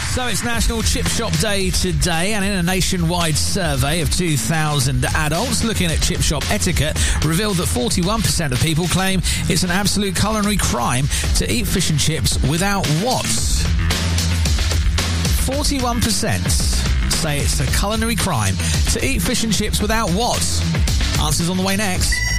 So it's National Chip Shop Day today, and in a nationwide survey of 2,000 adults looking at chip shop etiquette, revealed that 41% of people claim it's an absolute culinary crime to eat fish and chips without what? 41% say it's a culinary crime to eat fish and chips without what? Answers on the way next.